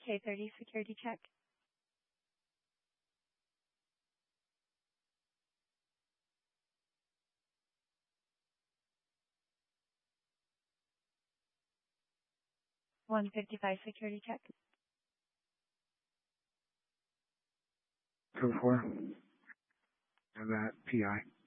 K30 security check. $155 security check. Code 4. And that PI.